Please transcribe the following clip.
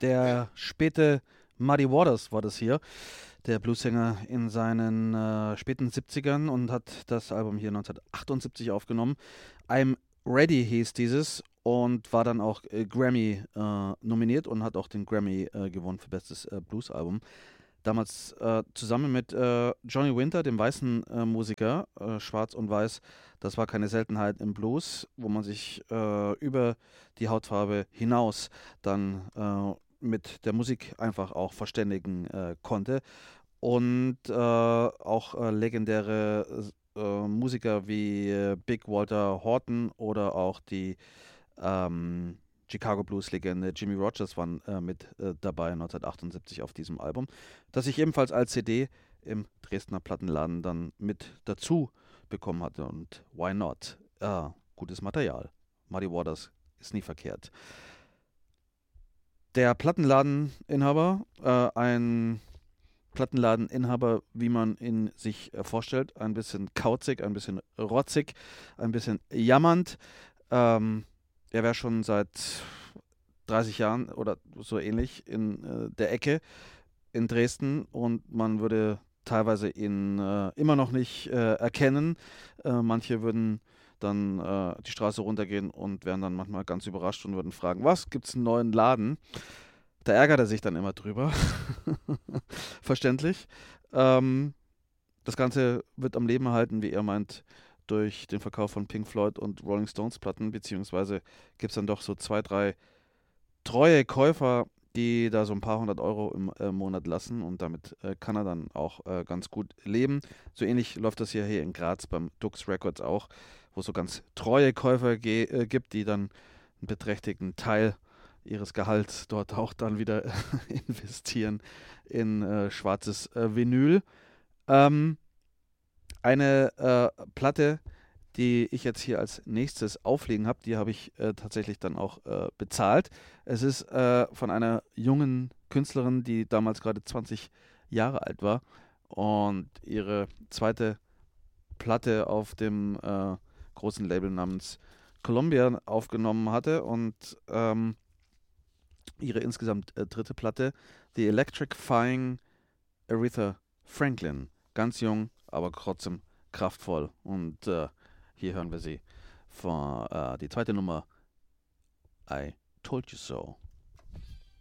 Der späte Muddy Waters war das hier, der Bluesänger in seinen späten 70ern und hat das Album hier 1978 aufgenommen. I'm Ready hieß dieses und war dann auch Grammy nominiert und hat auch den Grammy gewonnen für bestes Blues-Album. Damals zusammen mit Johnny Winter, dem weißen Musiker, schwarz und weiß. Das war keine Seltenheit im Blues, wo man sich über die Hautfarbe hinaus dann mit der Musik einfach auch verständigen konnte. Und auch legendäre Musiker wie Big Walter Horton oder auch die Chicago Blues-Legende Jimmy Rogers waren mit dabei 1978 auf diesem Album, das ich ebenfalls als CD im Dresdner Plattenladen dann mit dazu bekommen hatte. Und why not? Gutes Material. Muddy Waters ist nie verkehrt. Der Plattenladeninhaber, ein Plattenladeninhaber, wie man ihn sich vorstellt, ein bisschen kauzig, ein bisschen rotzig, ein bisschen jammernd. Er wäre schon seit 30 Jahren oder so ähnlich in der Ecke in Dresden und man würde teilweise ihn immer noch nicht erkennen. Manche würden dann die Straße runtergehen und wären dann manchmal ganz überrascht und würden fragen, was, gibt's einen neuen Laden? Da ärgert er sich dann immer drüber. Verständlich. Das Ganze wird am Leben erhalten, wie er meint, durch den Verkauf von Pink Floyd und Rolling Stones Platten, beziehungsweise gibt es dann doch so zwei, drei treue Käufer, die da so ein paar hundert Euro im Monat lassen und damit kann er dann auch ganz gut leben. So ähnlich läuft das hier in Graz beim Dux Records auch, wo es so ganz treue Käufer gibt, die dann einen beträchtlichen Teil ihres Gehalts dort auch dann wieder investieren in schwarzes Vinyl. Ähm, eine Platte, die ich jetzt hier als nächstes auflegen habe, die habe ich tatsächlich dann auch bezahlt. Es ist von einer jungen Künstlerin, die damals gerade 20 Jahre alt war und ihre zweite Platte auf dem großen Label namens Columbia aufgenommen hatte und ihre insgesamt dritte Platte, The Electrifying Aretha Franklin. Ganz jung, aber trotzdem kraftvoll. Und hier hören wir sie von die zweite Nummer, I Told You So.